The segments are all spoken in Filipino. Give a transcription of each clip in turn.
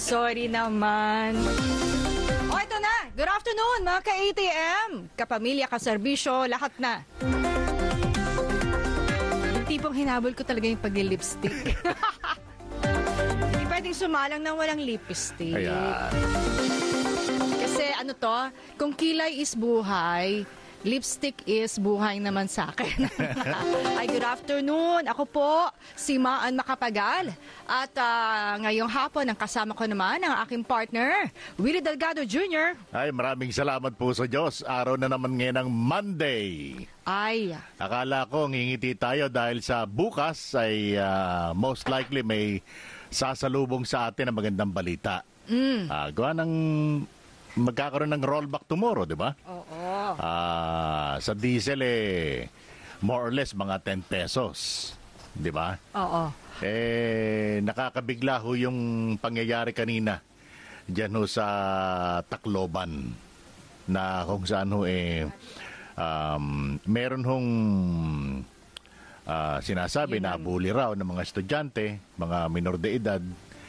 Sorry naman. O, ito na. Good afternoon, mga ka-ATM. Kapamilya, kaserbisyo, lahat na. Yung tipong hinabol ko talaga yung pag-lipstick. Hindi pwedeng sumalang nang walang lipstick. Ayan. Kasi ano to, kung kilay is buhay, lipstick is buhay naman sa akin. Ay, good afternoon. Ako po, si Maan Macapagal. At ngayong hapon, ang kasama ko naman ang aking partner, Willie Delgado Jr. Ay, maraming salamat po sa Diyos. Araw na naman ngayon ng Monday. Ay, Akala ko ngingiti tayo dahil sa bukas ay most likely may sasalubong sa atin na magandang balita. Gawa ng magkakaroon ng rollback tomorrow, di ba? oo. Sa diesel more or less mga 10 pesos. Di ba? Oo. Nakakabigla ho yung pangyayari kanina diyan ho sa Tacloban na kung saan ho meron hong sinasabi na bully raw ng mga estudyante, mga minor de edad,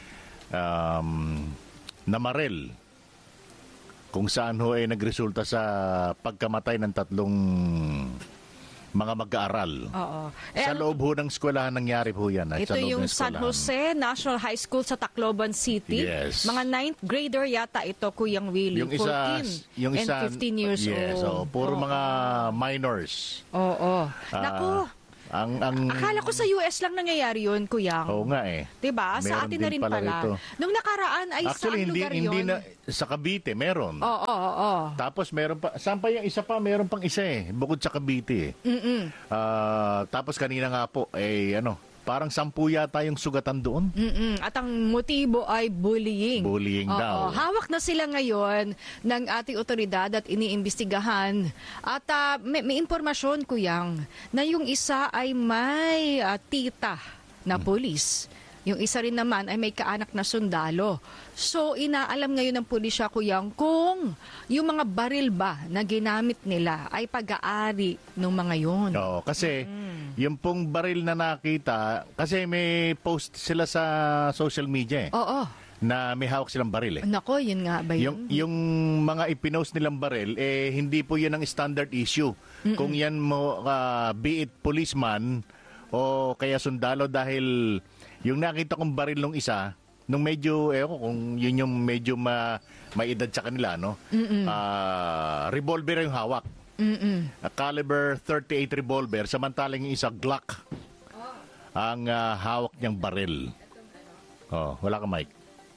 na marel kung saan ho nagresulta sa pagkamatay ng 3 mga mag-aaral. Oo. Sa loob ho ng eskwelahan nangyari po yan. Ito sa loob yung ng San eskwelahan. Jose National High School sa Tacloban City. Yes. Mga 9th grader yata ito, Kuyang Willie. Yung isa, 14 and 15 years yes, old. puro Oo. mga minors. Oo. Naku, akala ko sa US lang nangyayari yun, Kuyang. Oo nga Diba? Sa Meron atin na din rin pala pala. rito. Nung nakaraan ay Actually, saan lugar hindi yun? na, sa Cavite, meron. Oo. Tapos meron pa, saan pa yung isa pa? Meron pang isa bukod sa Cavite. Tapos kanina nga po, parang 10 yata yung sugatan doon. At ang motibo ay bullying. Bullying daw. Hawak na sila ngayon ng ating otoridad at iniimbestigahan. At may impormasyon, Kuyang, na yung isa ay may tita na pulis. Yung isa rin naman ay may kaanak na sundalo. So, inaalam ngayon ng pulisya, Kuyang, kung yung mga baril ba na ginamit nila ay pag-aari ng mga yun. Oo, kasi yung pong baril na nakita, kasi may post sila sa social media Oo. na may hawak silang baril Nako, yun nga ba yun? Yung mga ipinost nilang baril, hindi po yun ang standard issue. Kung yan mo, be it policeman o kaya sundalo, dahil yung nakita kong baril nung isa, nung medyo, kung yun yung medyo may edad sa kanila, no? Revolver yung hawak. Caliber 38 revolver, samantalang yung isa Glock ang hawak niyang baril. Wala ka mic.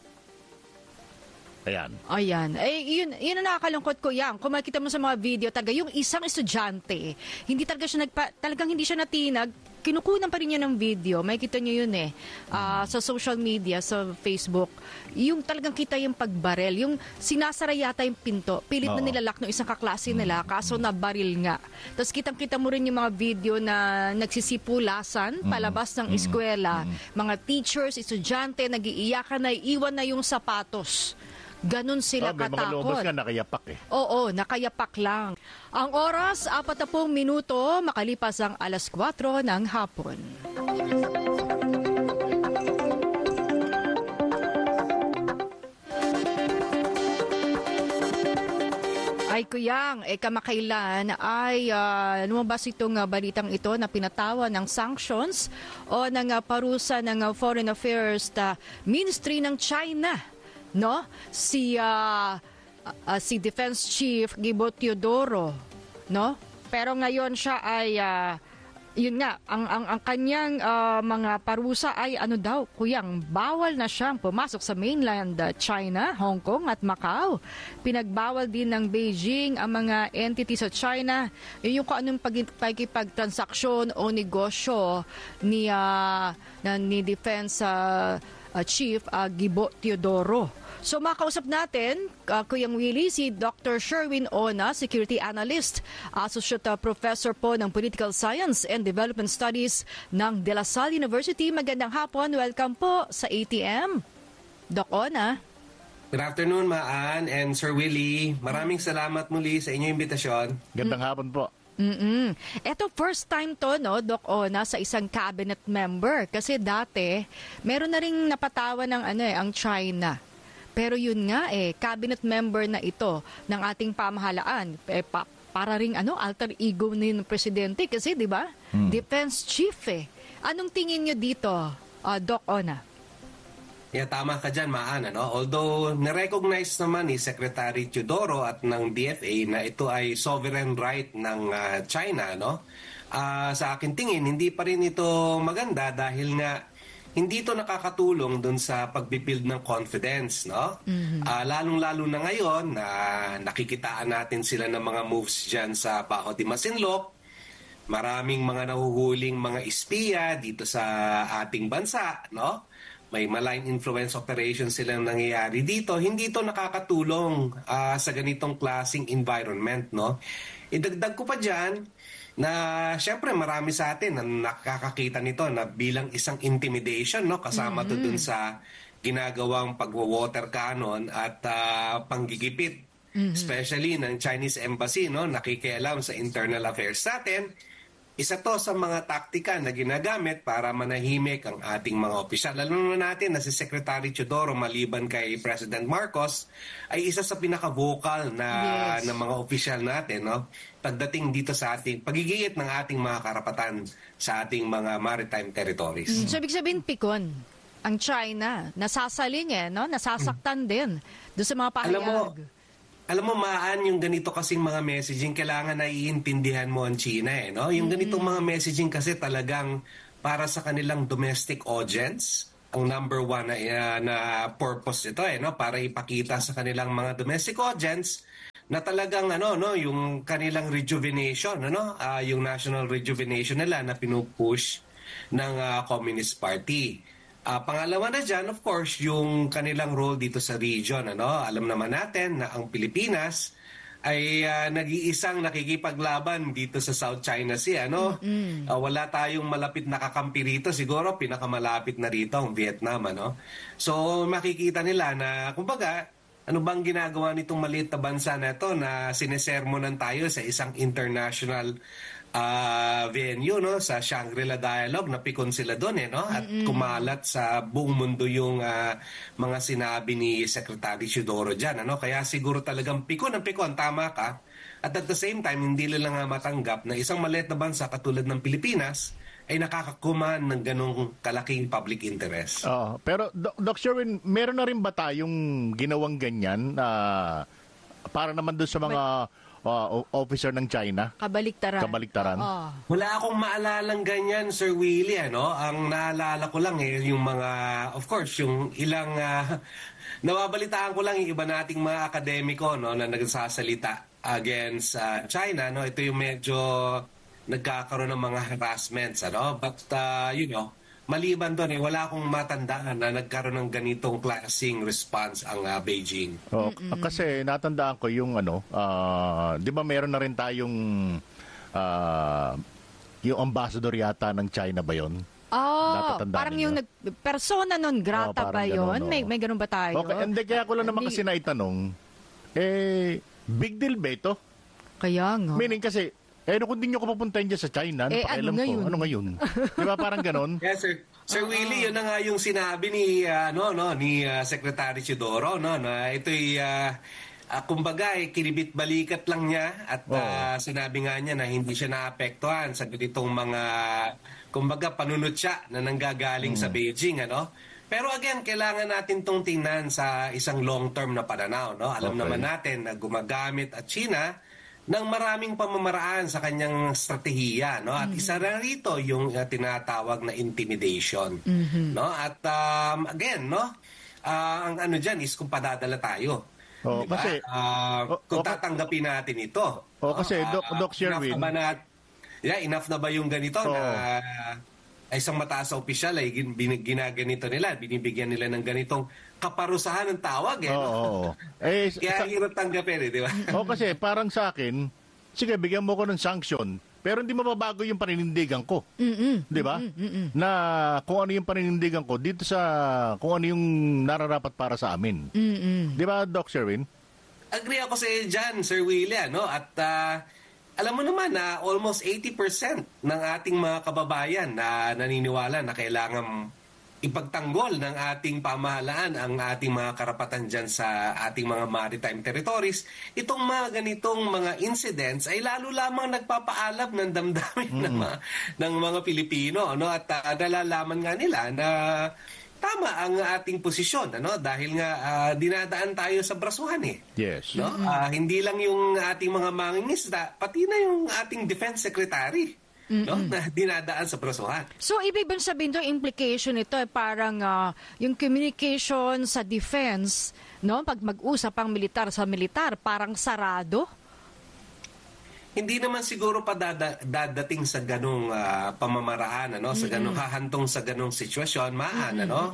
Ayan. Yun ang nakakalungkot, ko yan. Kung makita mo sa mga video, yung isang estudyante, hindi talaga siya talagang hindi siya natinag, kinukunan pa rin niya ng video. Makikita niyo yun sa social media, sa Facebook. Yung talagang kita yung pagbarel, yung sinasara yata yung pinto. Pilit na nilalak ng isang kaklase nila, kaso na baril nga. Tapos kitang-kita mo rin yung mga video na nagsisipulasan palabas ng eskwela. Mga teachers, estudyante, nag-iiyakan na, iwan na yung sapatos. Ganon sila may katakot. mga lumabas nga nakayapak Oo, nakayapak lang. Ang oras, 40 minuto, makalipas ang 4:00 ng hapon. Ay, Kuyang, kamakailan ay lumabas itong balitang ito na pinatawan ng sanctions o ng parusa ng Foreign Affairs Ministry ng China. No? Si Defense Chief Gibo Teodoro, no? Pero ngayon siya ay yun nga, ang kanyang mga parusa ay Kuyang, bawal na siyang pumasok sa mainland China, Hong Kong at Macau. Pinagbawal din ng Beijing ang mga entity sa China, yung kung anong pagkipagtransaksyon o negosyo ni Defense Chief Gibo Teodoro. So makausap natin, Kuyang Willie, si Dr. Sherwin Ona, Security Analyst, Associate Professor po ng Political Science and Development Studies ng De La Salle University. Magandang hapon, welcome po sa ATM. Doc Ona. Good afternoon, Maan and Sir Willie. Maraming salamat muli sa inyong imbitasyon. Gandang hapon po. Ito first time to, no, Doc Ona, sa isang cabinet member. Kasi dati, meron na ring napatawan ng ang China. Pero yun nga cabinet member na ito ng ating pamahalaan. Para ring alter ego ni ng presidente kasi 'di ba? Defense chief Anong tingin niyo dito, Doc Ona? Yeah, tama ka dyan, Maan. Although, na-recognize naman ni Secretary Teodoro at ng DFA na ito ay sovereign right ng China, sa akin tingin, hindi pa rin ito maganda dahil nga hindi ito nakakatulong dun sa pagbibuild ng confidence, lalong-lalo na ngayon na nakikitaan natin sila ng mga moves dyan sa Baho de Masinloc. Maraming mga nahuhuling mga espiya dito sa ating bansa, May malign influence operations silang nangyayari dito. Hindi ito nakakatulong sa ganitong klaseng environment, Idagdag ko pa dyan na syempre marami sa atin na nakakakita nito na bilang isang intimidation, kasama to dun sa ginagawang pagwa-water cannon at panggigipit. Especially ng Chinese Embassy, nakikialam sa internal affairs natin. Isa to sa mga taktika na ginagamit para manahimik ang ating mga opisyal. Lalo na natin na si Secretary Teodoro maliban kay President Marcos ay isa sa pinaka-vocal na mga opisyal natin, pagdating dito sa ating pagigiit ng ating mga karapatan sa ating mga maritime territories. So, ibig sabihin, pikon ang China, nasasaling nasasaktan din doon sa mga pahayag. Alam mo, Maan, yung ganito kasing mga messaging, kailangan na iintindihan mo ang China, Yung ganitong mga messaging kasi talagang para sa kanilang domestic audience. Ang number one na purpose ito, Para ipakita sa kanilang mga domestic audience na talagang, yung kanilang rejuvenation, yung national rejuvenation nila na pinupush ng Communist Party. Pangalawa na dyan, of course, yung kanilang role dito sa region. Alam naman natin na ang Pilipinas ay nag-iisang nakikipaglaban dito sa South China Sea. Wala tayong malapit na kakampi rito. Siguro pinakamalapit na rito ang Vietnam. So makikita nila na, kumbaga, ano bang ginagawa nitong maliit na bansa na ito na sinesermonan tayo sa isang international venue, sa Shangri-La Dialogue, napikon sila doon, at kumalat sa buong mundo yung mga sinabi ni Secretary Teodoro dyan, kaya siguro talagang pikon, tama ka, at at the same time, hindi nila nga matanggap na isang maliit na bansa katulad ng Pilipinas ay nakakakuman ng ganong kalaking public interest. Pero Doc Sherwin, meron na rin ba tayong ginawang ganyan para naman doon sa mga officer ng China? Kabaliktaran. Wala akong maalalang ganyan, Sir Willie. Ang naalala ko lang yung mga, of course, yung ilang, nababalitaan ko lang yung iba nating mga akademiko na nagsasalita against China. Ito yung medyo nagkakaroon ng mga harassments. But, maliban doon, wala akong matandaan na nagkaroon ng ganitong klaseng response ang Beijing. Kasi natandaan ko yung di ba meron na rin tayong yung ambassador yata ng China ba yun? Parang yung persona non grata ba yun? May ganun ba tayo? Okay, hindi, kaya ko lang naman kasi naitanong, big deal ba ito? Kaya nga. Meaning kasi, kung di nyo ko papuntahin dyan sa China, pakialam ko. Ano ngayon? Di ba parang ganon? Yes, sir. Sir Willie, yun na nga yung sinabi ni Secretary Teodoro, na ito'y kumbaga kinibit-balikat lang niya at sinabi nga niya na hindi siya naapektuhan sa ganitong mga kumbaga panunutya na nanggagaling sa Beijing, Pero again, kailangan natin tong tingnan sa isang long-term na pananaw, Alam naman natin na gumagamit at China ng maraming pamamaraan sa kanyang strategiya, At isa na rito yung tinatawag na intimidation, At again, ang diyan is kung padadala tayo. Diba? Kasi kung tatanggapin natin ito. Kasi Doc Sherwin, enough na ba yung ganito na isang mataas sa opisyal ay ginaganito nila, binibigyan nila ng ganitong kaparusahan ng tawag, Kaya hirap tanggapin, di ba? Kasi parang sa akin, sige, bigyan mo ko ng sanction, pero hindi mababago yung paninindigan ko. Di ba? Na kung ano yung paninindigan ko dito sa kung ano yung nararapat para sa amin. Di ba, Doc Sherwin? Agree ako sa dyan, Sir Willie, At alam mo naman na almost 80% ng ating mga kababayan na naniniwala na kailangan ipagtanggol ng ating pamahalaan ang ating mga karapatan dyan sa ating mga maritime territories, itong mga ganitong mga incidents ay lalo lamang nagpapaalab ng damdamin ng mga Pilipino, no? At nalalaman nga nila na tama ang ating posisyon, ano? Dahil nga dinadaan tayo sa brasuhan eh. Yes. No? Hindi lang yung ating mga mangingisda, pati na yung ating defense secretary. No? Na dinadaan sa brasuhan. So, ibig bang sabihin doon, implication ito, parang yung communication sa defense, no? Pag mag-usap ang militar sa militar, parang sarado? Hindi naman siguro pa dadating sa ganung pamamaraan, ano? Sa ganung hahantong sa ganung sitwasyon, ano?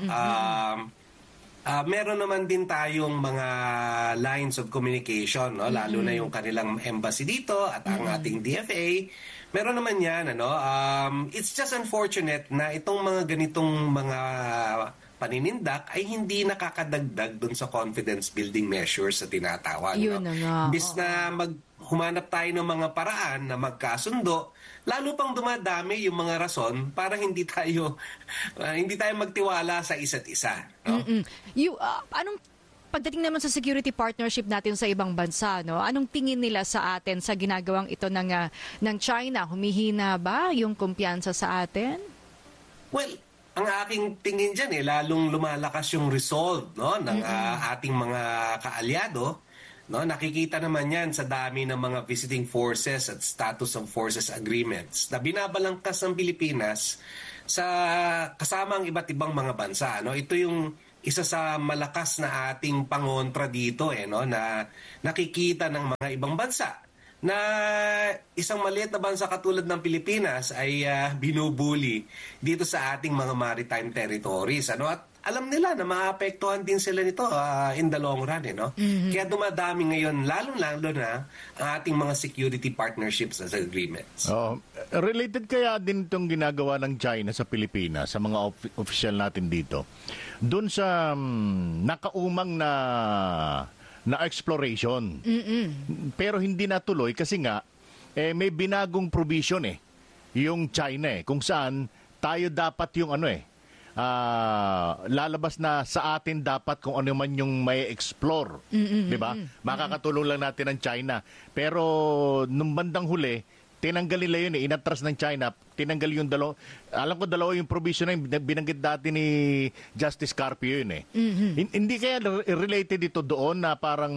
Meron naman din tayong mga lines of communication, no? Lalo na yung kanilang embassy dito at ang ating DFA. Meron naman yan, ano? It's just unfortunate na itong mga ganitong mga paninindak ay hindi nakakadagdag dun sa confidence building measures na tinatawag. Yun na nga. Bis na humanap tayo ng mga paraan na magkasundo, lalo pang dumadami yung mga rason para hindi tayo magtiwala sa isa't isa. No? Anong pagdating naman sa security partnership natin sa ibang bansa, no? Anong tingin nila sa atin sa ginagawang ito ng China? Humihina ba yung kumpiyansa sa atin? Well, ang aking tingin dyan lalong lumalakas yung resolve, no, ng ating mga kaalyado. No, nakikita naman yan sa dami ng mga visiting forces at status of forces agreements na binabalangkas ng Pilipinas sa kasama ang iba't ibang mga bansa. No? Ito yung isa sa malakas na ating pangontra dito no, na nakikita ng mga ibang bansa na isang maliit na bansa katulad ng Pilipinas ay binubuli dito sa ating mga maritime territories. Ano? At alam nila na maapektuhan din sila nito in the long run. No? Kaya dumadami ngayon, lalo-lalo na ang ating mga security partnerships as agreements. Related kaya din itong ginagawa ng China sa Pilipinas, sa mga official natin dito, doon sa nakaumang na exploration. Pero hindi natuloy kasi nga may binagong provision yung China kung saan tayo dapat yung lalabas na sa atin dapat kung ano man yung may explore, 'di ba? Makakatulong lang natin ang China. Pero nung bandang huli, tinanggal nila yun inatras ng China, tinanggal yung dalawa yung provision na binanggit dati ni Justice Carpio yun Hindi kaya related ito doon na parang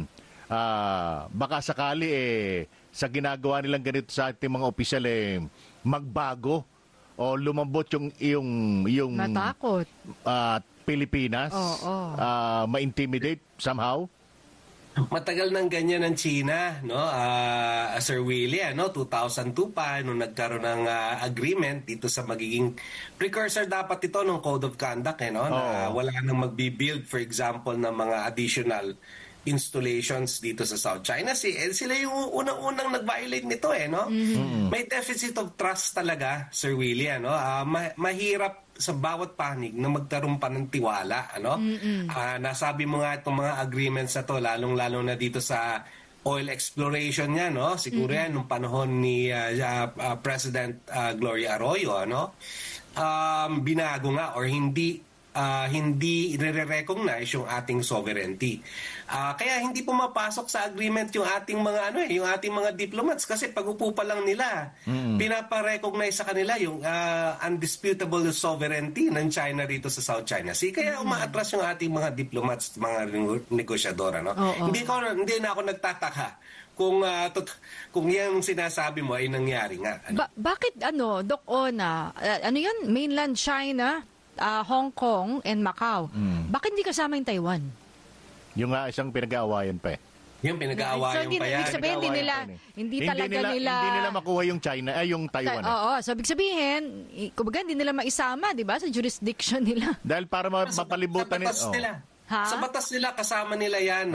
baka sakali sa ginagawa nilang ganito sa ating mga opisyal magbago o lumambot yung matakot Pilipinas, ma-intimidate somehow. Matagal nang ganyan ang China, no? Sir Willie, 2002 pa nung nagkaroon ng agreement dito sa magiging precursor dapat ito ng Code of Conduct, na wala nang magbi-build, for example, ng mga additional installations dito sa South China Sea. Sila yung unang-unang nag-violate nito, no? May deficit of trust talaga, Sir Willie, mahirap sa bawat panig na magkaroon pa ng tiwala, nasabi mo nga itong mga agreements na to, lalong-lalo na dito sa oil exploration niya, siguro yan nung panahon ni President Gloria Arroyo, binago nga or hindi i-recognize yung ating sovereignty. Kaya hindi pumapasok sa agreement yung ating mga yung ating mga diplomats kasi pag-upo pa lang nila, pinapa-recognize sa kanila yung undisputable sovereignty ng China rito sa South China Sea. Kaya umaatras yung ating mga diplomats, mga negosyador, Hindi na ako nagtataka kung yung sinasabi mo ay nangyari nga. Bakit Doc Ona, yan, mainland China, Hong Kong and Macau. Bakit hindi kasama yung Taiwan? Yung isang pinag-aawayan pa Yung pinag-aawayan pa yan. Ibig sabihin, hindi nila makuha yung China, yung Taiwan. So ibig sabihin, kumbaga hindi nila maisama, di ba, sa jurisdiction nila. Dahil para mapalibutan nila. Sa batas nila, kasama nila yan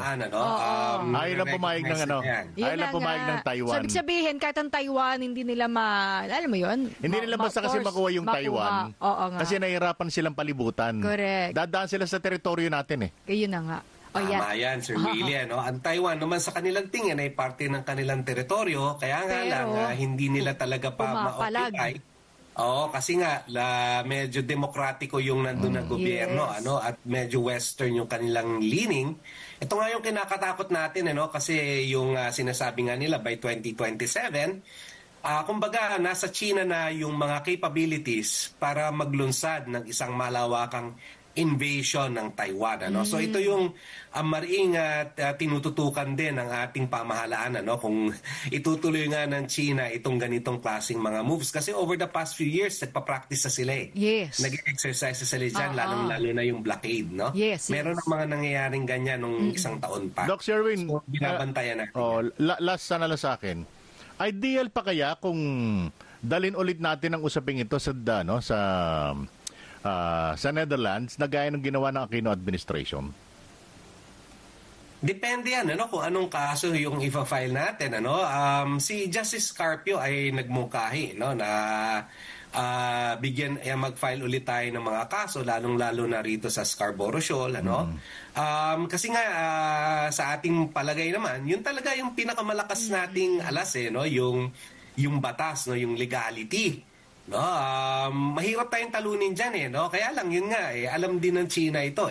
ayaw lang pumayag ng ayaw lang pumayag ng Taiwan. So, ibig sabihin, kahit ang Taiwan, hindi nila alam mo yun? Hindi nila basta kasi makuha yung Taiwan. Kasi nahihirapan silang palibutan. Correct. Dadaan sila sa teritoryo natin Kaya na nga. Tama yan, Sir Willie. Ang Taiwan naman sa kanilang tingin ay parte ng kanilang teritoryo. Kaya nga lang, hindi nila talaga pa ma-occupy. Oo, kasi nga medyo demokratiko yung nandun na gobyerno, Yes. at medyo western yung kanilang leaning. Ito nga yung kinakatakot natin, kasi yung sinasabi nga nila by 2027, kumbaga nasa China na yung mga capabilities para maglunsad ng isang malawakang invasion ng Taiwan. So ito yung mariing tinututukan din ng ating pamahalaan, kung itutuloy nga ng China itong ganitong klaseng mga moves. Kasi over the past few years, nagpa-practice na sila eh. Yes. Nag-exercise na sila dyan, lalong-lalo na yung blockade. Yes, Meron yes. ng mga nangyayaring ganyan nung isang taon pa. Doc Sherwin, So, binabantayan natin. last sana lang sa akin. Ideal pa kaya kung dalin ulit natin ang usaping ito sa Netherlands na gaya ng ginawa ng Aquino administration? Depende yan, kung anong kaso yung ifa-file natin. Si Justice Carpio ay nagmungkahi, na mag-file ulit tayo ng mga kaso, lalong-lalo na rito sa Scarborough Shoal. Kasi nga, sa ating palagay naman, yun talaga yung pinakamalakas nating alas, yung batas, yung legality. Mahirap tayong talunin dyan, Kaya lang, yun nga, alam din ng China ito,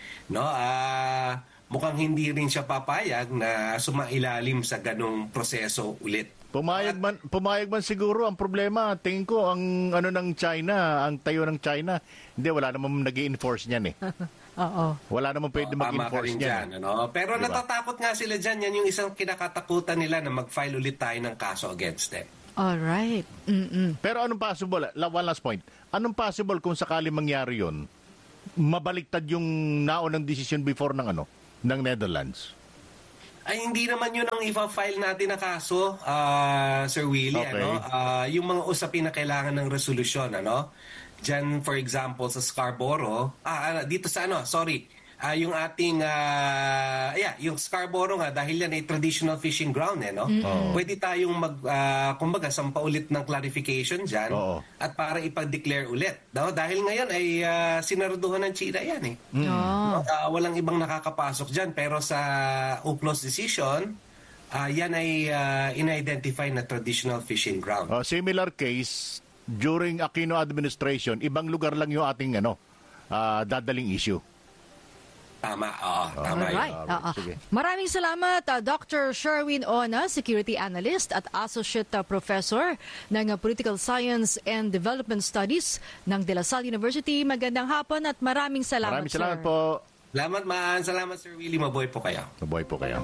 mukhang hindi rin siya papayag na sumailalim sa ganong proseso ulit. Pumayag man siguro. Ang problema, tingin ko, ang China, ang tayo ng China, hindi, wala namang nag-i-enforce niyan Oo. Wala namang pwede Tama ka mag-enforce rin niyan. dyan, Pero Diba? natatakot nga sila dyan. Yan yung isang kinakatakutan nila na mag-file ulit tayo ng kaso against them. Alright. Pero anong possible? One last point. Anong possible kung sakali mangyari yun, mabaliktad yung naunang decision before ng Netherlands? Ay, hindi naman yun ang ifa-file natin na kaso, Sir Willie. Okay. Yung mga usapin na kailangan ng resolusyon, Diyan, for example, sa Scarborough, dito sa yung ating, yung Scarborough nga, dahil yan ay traditional fishing ground, Pwede tayong kumbaga, sampaulit ng clarification dyan at para ipag-declare ulit. Dahil ngayon ay sinaruduhan ng China yan, walang ibang nakakapasok dyan. Pero sa UCLOS decision, yan ay in-identify na traditional fishing ground. Similar case, during Aquino administration, ibang lugar lang yung ating dadaling issue. Tama, tama Alright. yun. Sige. Maraming salamat, Dr. Sherwin Ona, Security Analyst at Associate Professor ng Political Science and Development Studies ng De La Salle University. Magandang hapon at maraming salamat, Maraming salamat sir. po. Salamat, Maan. Salamat, Sir Willie. Mabuhay po kayo. Mabuhay po kayo.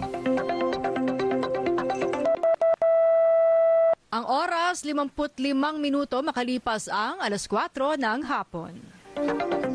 Ang oras, 55 minuto makalipas ang 4:00 ng hapon.